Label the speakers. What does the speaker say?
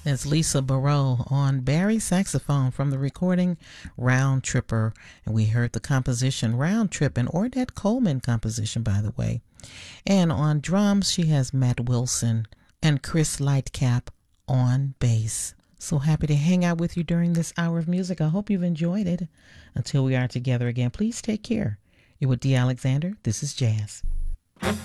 Speaker 1: That's Lisa Barreau on Barry saxophone from the recording Round Tripper. And we heard the composition Round Trip, an Ornette Coleman composition, by the way. And on drums, she has Matt Wilson and Chris Lightcap on bass. So happy to hang out with you during this hour of music. I hope you've enjoyed it. Until we are together again, please take care. You're with Dee Alexander. This is Jazz.